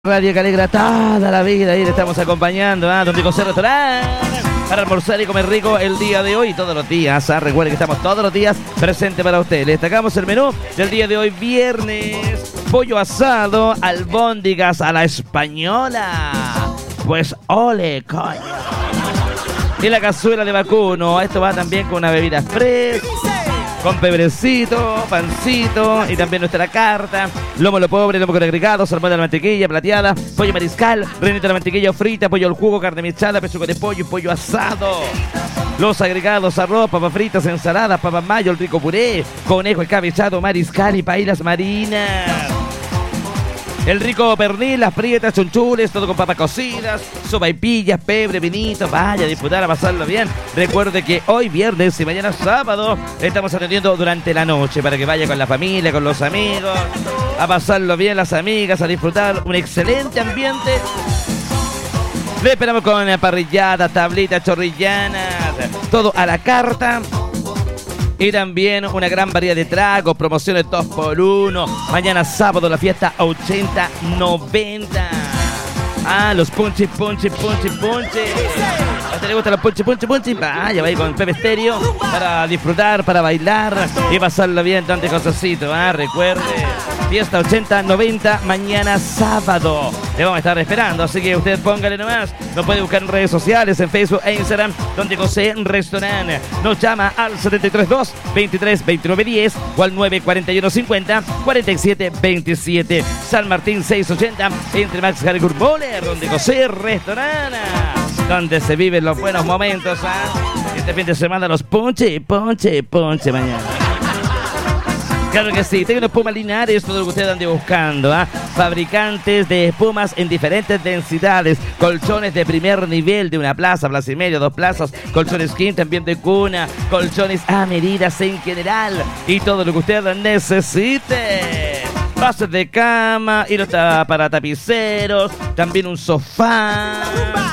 Radio que alegra toda la vida, ahí le estamos acompañando a Don José Restaurante para almorzar y comer rico el día de hoy y todos los días. Recuerden que estamos todos los días presentes para ustedes. Le destacamos el menú del día de hoy, viernes: pollo asado, albóndigas a la española. Pues ole, coño. Y la cazuela de vacuno. Esto va también con una bebida express, con pebrecito, pancito y también nuestra carta. Lomo lo pobre, lomo con agregados, salmón de la mantequilla plateada, pollo mariscal, renita de la mantequilla frita, pollo al jugo, carne mechada, pechuga de pollo y pollo asado. Los agregados: arroz, papas fritas, ensaladas, papas mayo, el rico puré, conejo escabechado, mariscal y paellas marinas. El rico pernil, las prietas, chunchules, todo con papas cocidas, sopaipillas, pebre, vinito. Vaya a disfrutar, a pasarlo bien. Recuerde que hoy viernes y mañana sábado estamos atendiendo durante la noche para que vaya con la familia, con los amigos, a pasarlo bien, las amigas, a disfrutar un excelente ambiente. Le esperamos con parrilladas, tablitas, chorrillanas, todo a la carta. Y también una gran variedad de tragos, promociones 2x1. Mañana sábado la fiesta 80-90. Los punchi. ¿A usted le gustan los punchi? Vaya, va ahí con Pepe Estéreo para disfrutar, para bailar y pasarlo bien, tantas cosasitos. Recuerde, fiesta 80-90 mañana sábado. Le vamos a estar esperando, así que usted póngale nomás. Nos puede buscar en redes sociales, en Facebook e Instagram, Don José Restaurante. Nos llama al 732-23-29-10 o al 941-50-47-27. San Martín 680, entre Max Hargur Boller, Don José Restaurante, donde se viven los buenos momentos. Este fin de semana los ponche mañana. Claro que sí, tengo una espuma Linares, todo lo que ustedes ande buscando. Fabricantes de espumas en diferentes densidades, colchones de primer nivel de una plaza, plaza y media, 2 plazas, colchones king, también de cuna, colchones a medidas en general y todo lo que usted necesite. Bases de cama, hilos para tapiceros, también un sofá,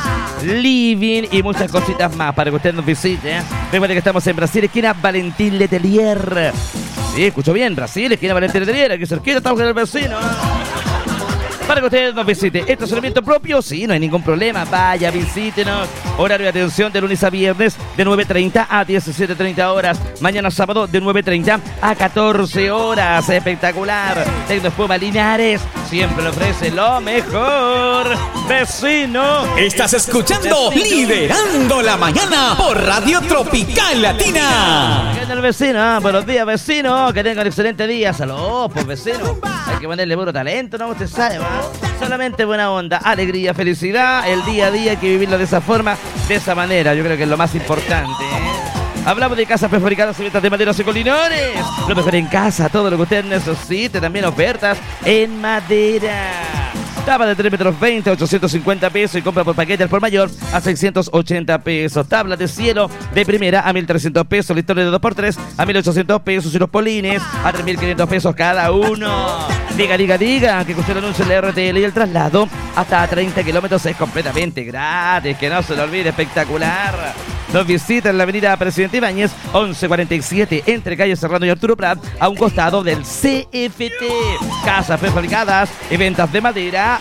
living y muchas cositas más para que usted nos visite. Recuerden que estamos en Brasil, esquina Valentín Letelier. Sí, escucho bien, Brasil, esquina Valentín Letelier, aquí cerquita estamos con el vecino. Para que ustedes nos visiten. ¿Esto es estacionamiento propio? Sí, no hay ningún problema. Vaya, visítenos. Horario de atención de lunes a viernes de 9:30 a 17:30 horas. Mañana sábado de 9:30 a 14 horas. Espectacular. Tecnoespuma Linares siempre le ofrece lo mejor. Vecino. Estás escuchando Liderando la Mañana por Radio Tropical Latina. ¿Qué tal el vecino? Buenos días, vecino. Que tengan un excelente día. Saludos, pues, vecino. Hay que ponerle puro talento, ¿no? Usted sabe, ¿va? Solamente buena onda, alegría, felicidad. El día a día hay que vivirlo de esa forma, de esa manera. Yo creo que es lo más importante. Hablamos de casas prefabricadas y ventas de maderas y colinones. Lo mejor en casa, todo lo que usted necesite. También ofertas en madera. Tapa de 3,20 metros, 850 pesos y compra por paquete al por mayor a 680 pesos. Tabla de cielo de primera a 1.300 pesos. Listones de 2x3 a 1.800 pesos y los polines a 3.500 pesos cada uno. Diga, que usted anuncie el RTL y el traslado hasta 30 kilómetros es completamente gratis. Que no se lo olvide, espectacular. Nos visita en la avenida Presidente Ibáñez, 1147, entre calle Serrano y Arturo Prat, a un costado del CFT. Casas prefabricadas y ventas de madera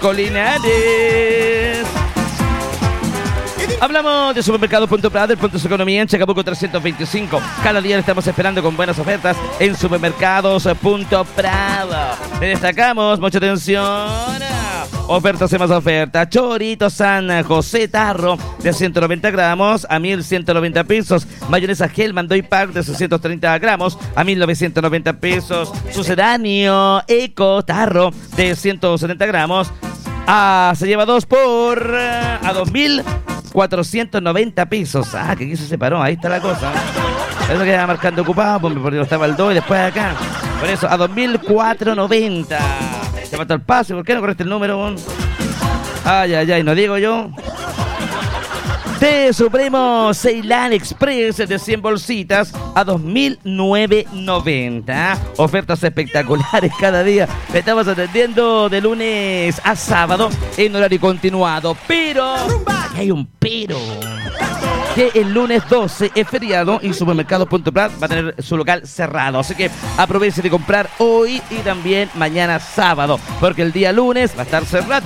Colinares. Hablamos de Supermercado Punto Prado, el punto de su economía en Chacabuco 325. Cada día le estamos esperando con buenas ofertas en Supermercados Punto Prado. Le destacamos, mucha atención. Ofertas y más ofertas. Chorito San José Tarro de 190 gramos a 1.190 pesos. Mayonesa Hellman Doy Pack de 630 gramos a 1.990 pesos. Sucedáneo Eco Tarro de 170 gramos se lleva 2 por a 2.490 pesos. Que aquí se separó, ahí está la cosa. Eso que estaba marcando ocupado, porque estaba el 2 y después acá. Por eso, a 2.490. Se falta el pase, ¿por qué no correste el número? Ay, no digo yo. Té Supremo Ceilán Express de 100 bolsitas a 2.990. Ofertas espectaculares cada día. Estamos atendiendo de lunes a sábado en horario continuado. Pero, aquí hay un pero. que el lunes 12 es feriado y Supermercados.prat va a tener su local cerrado. Así que aprovechen de comprar hoy y también mañana sábado, porque el día lunes va a estar cerrado.